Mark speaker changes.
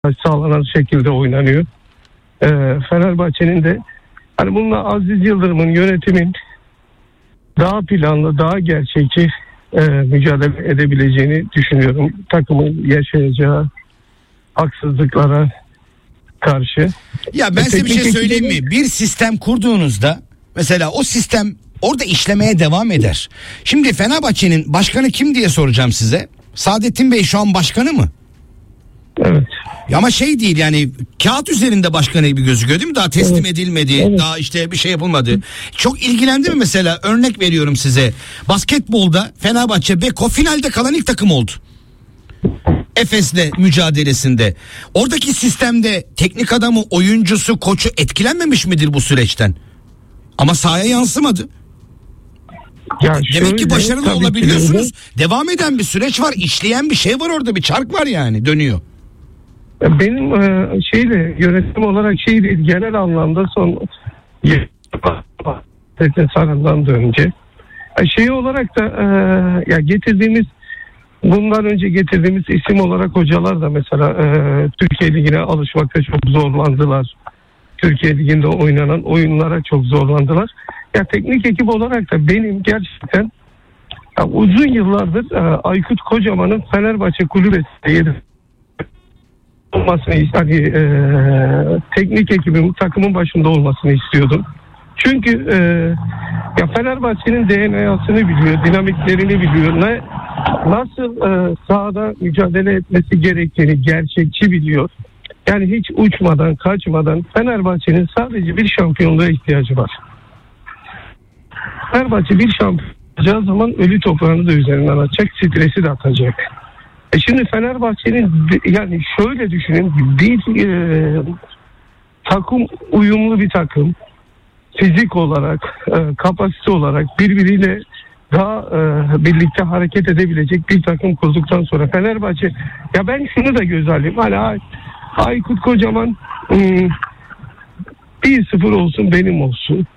Speaker 1: sağlanan şekilde oynanıyor. Fenerbahçe'nin de hani bununla Aziz Yıldırım'ın, yönetimin daha planlı, daha gerçekçi mücadele edebileceğini düşünüyorum. Takımın yaşayacağı haksızlıklara karşı.
Speaker 2: Ya ben size bir şey söyleyeyim mi? Bir sistem kurduğunuzda mesela o sistem orada işlemeye devam eder. Şimdi Fenerbahçe'nin başkanı kim diye soracağım size. Saadettin Bey şu an başkanı mı?
Speaker 1: Evet.
Speaker 2: Ama şey değil yani, kağıt üzerinde başkanı gibi gözüküyor değil mi? Daha teslim edilmedi.
Speaker 1: Evet.
Speaker 2: Daha işte bir şey yapılmadı. Çok ilgilendi mi mesela? Örnek veriyorum size. Basketbolda Fenerbahçe Beko finalde kalan ilk takım oldu. Efes'le mücadelesinde. Oradaki sistemde teknik adamı, oyuncusu, koçu etkilenmemiş midir bu süreçten? Ama sahaya yansımadı.
Speaker 1: Ya
Speaker 2: Demek ki
Speaker 1: şöyle,
Speaker 2: başarılı
Speaker 1: tabii ki
Speaker 2: olabiliyorsunuz. Devam eden bir süreç var. İşleyen bir şey var orada. Bir çark var yani. Dönüyor.
Speaker 1: benim yönetim olarak değil, genel anlamda son Sarı'ndan da önce olarak da ya getirdiğimiz, bundan önce getirdiğimiz isim olarak hocalar da mesela Türkiye Ligi'ne alışmakta çok zorlandılar. Türkiye Ligi'nde oynanan oyunlara çok zorlandılar. Ya teknik ekip olarak da benim gerçekten uzun yıllardır Aykut Kocaman'ın Fenerbahçe kulübesinde olmasını, teknik ekibin takımın başında olmasını istiyordum. Çünkü ya Fenerbahçe'nin DNA'sını biliyor, dinamiklerini biliyor, nasıl sahada mücadele etmesi gerektiğini gerçekçi biliyor. Yani hiç uçmadan, kaçmadan Fenerbahçe'nin sadece bir şampiyonluğa ihtiyacı var. Fenerbahçe bir şampiyon olacağı zaman ölü toprağını da üzerinden atacak, stresi de atacak. Şimdi Fenerbahçe'nin, yani şöyle düşünün, bir takım uyumlu bir takım, fizik olarak, kapasite olarak birbiriyle daha birlikte hareket edebilecek bir takım kurduktan sonra Fenerbahçe, ya ben şunu da göz alayım, hani Aykut Kocaman 1-0 olsun benim olsun.